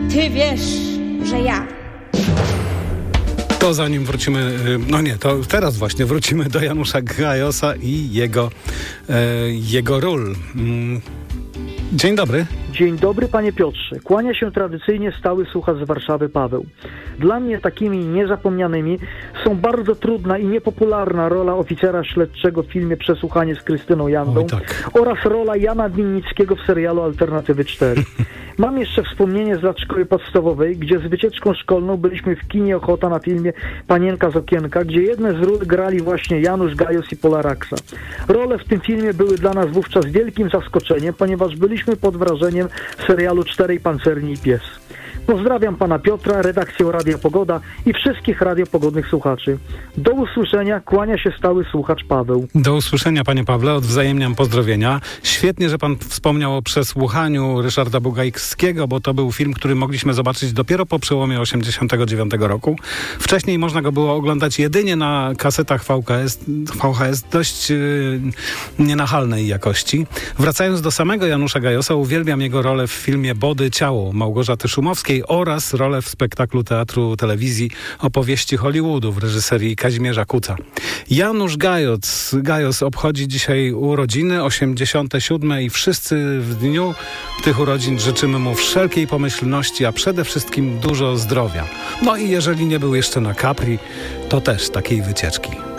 Ty wiesz, że ja. To zanim wrócimy, to teraz właśnie wrócimy do Janusza Gajosa i jego ról. Dzień dobry. Dzień dobry, panie Piotrze. Kłania się tradycyjnie stały słuchacz z Warszawy Paweł. Dla mnie takimi niezapomnianymi są bardzo trudna i niepopularna rola oficera śledczego w filmie Przesłuchanie z Krystyną Jandą oraz rola Jana Winnickiego w serialu Alternatywy 4. Mam jeszcze wspomnienie z lat szkoły podstawowej, gdzie z wycieczką szkolną byliśmy w kinie Ochota na filmie Panienka z okienka, gdzie jedne z ról grali właśnie Janusz Gajos i Pola Raksa. Role w tym filmie były dla nas wówczas wielkim zaskoczeniem, ponieważ byliśmy pod wrażeniem serialu Czterej Pancerni i Pies. Pozdrawiam pana Piotra, redakcję Radia Pogoda i wszystkich radiopogodnych słuchaczy. Do usłyszenia, kłania się stały słuchacz Paweł. Do usłyszenia, panie Pawle, odwzajemniam pozdrowienia. Świetnie, że pan wspomniał o Przesłuchaniu Ryszarda Bugajskiego, bo to był film, który mogliśmy zobaczyć dopiero po przełomie 89 roku. Wcześniej można go było oglądać jedynie na kasetach VHS dość nienachalnej jakości. Wracając do samego Janusza Gajosa, uwielbiam jego rolę w filmie Body Ciało Małgorzaty Szumowskiej oraz rolę w spektaklu Teatru Telewizji Opowieści Hollywoodu w reżyserii Kazimierza Kuca. Janusz Gajos obchodzi dzisiaj urodziny 87 i wszyscy w dniu tych urodzin życzymy mu wszelkiej pomyślności, a przede wszystkim dużo zdrowia. No i jeżeli nie był jeszcze na Capri, to też takiej wycieczki.